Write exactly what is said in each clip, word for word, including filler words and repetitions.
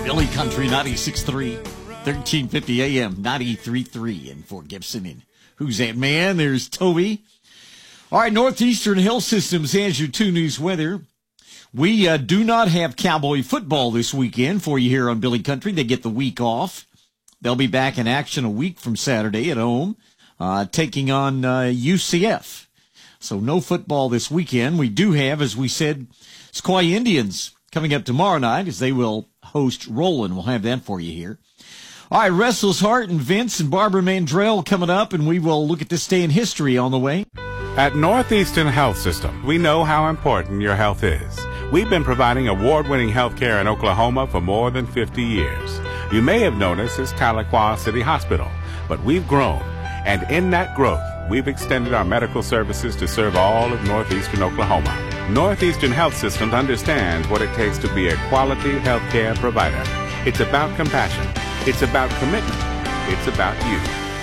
Billy Country ninety-six point three, thirteen fifty A M, ninety-three point three in Fort Gibson. And who's that man? There's Toby. All right, Northeastern Health Systems has your two News weather. We uh, do not have Cowboy football this weekend for you here on Billy Country. They get the week off. They'll be back in action a week from Saturday at home, uh, taking on uh, U C F. So no football this weekend. We do have, as we said, Sequoia Indians coming up tomorrow night as they will host Roland. We'll have that for you here. All right, Restless Heart and Vince and Barbara Mandrell coming up, and we will look at this day in history on the way. At Northeastern Health System, we know how important your health is. We've been providing award-winning health care in Oklahoma for more than fifty years. You may have noticed it's Tahlequah City Hospital, but we've grown, and in that growth, we've extended our medical services to serve all of northeastern Oklahoma. Northeastern Health Systems understands what it takes to be a quality health care provider. It's about compassion. It's about commitment. It's about you.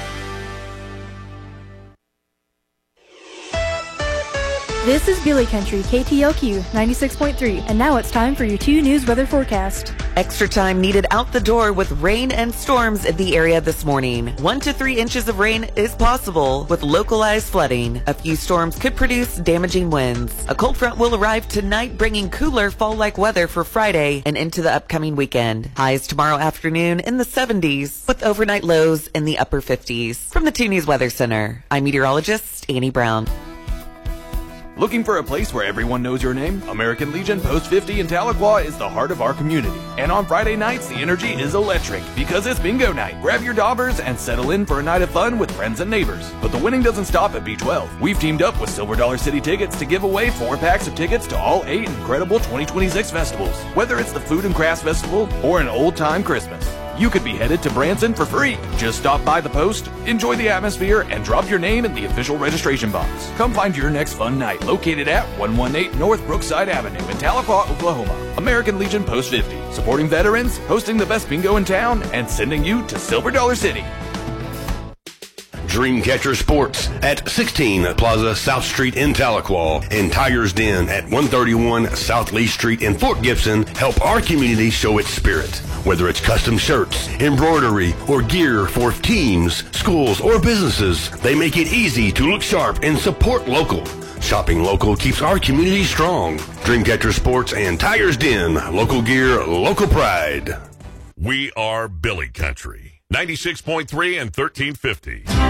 This is Billy Country, K T L Q ninety-six point three, and now it's time for your two News weather forecast. Extra time needed out the door with rain and storms in the area this morning. One to three inches of rain is possible with localized flooding. A few storms could produce damaging winds. A cold front will arrive tonight, bringing cooler fall-like weather for Friday and into the upcoming weekend. Highs tomorrow afternoon in the seventies with overnight lows in the upper fifties. From the two News Weather Center, I'm meteorologist Annie Brown. Looking for a place where everyone knows your name? American Legion Post fifty in Tahlequah is the heart of our community. And on Friday nights, the energy is electric because it's bingo night. Grab your daubers and settle in for a night of fun with friends and neighbors. But the winning doesn't stop at B twelve. We've teamed up with Silver Dollar City Tickets to give away four packs of tickets to all eight incredible twenty twenty-six festivals. Whether it's the Food and Crafts Festival or an old-time Christmas, you could be headed to Branson for free. Just stop by the post, enjoy the atmosphere, and drop your name in the official registration box. Come find your next fun night located at one eighteen North Brookside Avenue in Tahlequah, Oklahoma. American Legion Post fifty, supporting veterans, hosting the best bingo in town, and sending you to Silver Dollar City. Dreamcatcher Sports at sixteen Plaza South Street in Tahlequah and Tiger's Den at one thirty-one South Lee Street in Fort Gibson help our community show its spirit. Whether it's custom shirts, embroidery, or gear for teams, schools, or businesses, they make it easy to look sharp and support local. Shopping local keeps our community strong. Dreamcatcher Sports and Tiger's Den, local gear, local pride. We are Billy Country, ninety-six point three and thirteen fifty.